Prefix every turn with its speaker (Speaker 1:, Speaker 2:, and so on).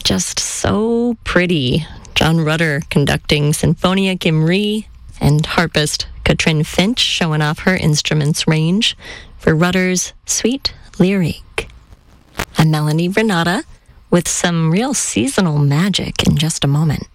Speaker 1: just so pretty. John Rutter conducting Sinfonia Gimri, and harpist Katrin Finch showing off her instruments range for Rutter's Sweet Lyrique. I'm Melanie Renata with some real seasonal magic in just a moment.